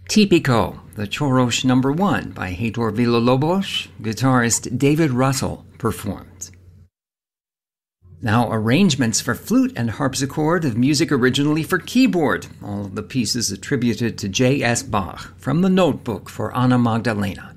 Típico, the Choros No. 1 by Heitor Villa-Lobos, guitarist David Russell performed. Now, arrangements for flute and harpsichord of music originally for keyboard, all of the pieces attributed to J.S. Bach, from the Notebook for Anna Magdalena.